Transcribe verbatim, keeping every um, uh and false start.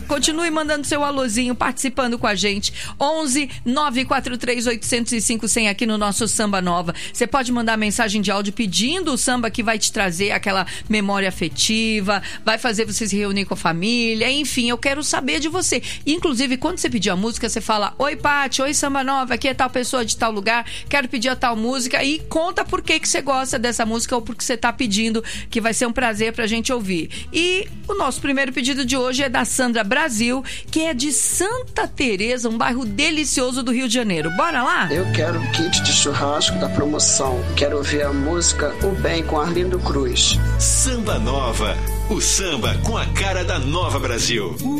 Continue mandando seu alôzinho, participando com a gente. onze nove quatro três oito zero cinco zero zero aqui no nosso Samba Nova. Você pode mandar mensagem de áudio pedindo o samba que vai te trazer aquela memória afetiva, vai fazer você se reunir com a família, enfim, eu quero saber de você. Inclusive, quando você pedir a música, você fala: oi, Pati, oi, Samba Nova, aqui é tal pessoa de tal lugar, quero pedir a tal música, e conta por que que você gosta dessa música ou porque você tá pedindo, que vai ser um prazer pra gente ouvir. E o nosso primeiro pedido de hoje é da Sandra Brasil, que é de Santa Teresa, um bairro delicioso do Rio de Janeiro. Bora lá? Eu quero o kit de churrasco da promoção. Quero ouvir a música O Bem com Arlindo Cruz. Samba Nova, o samba com a cara da Nova Brasil.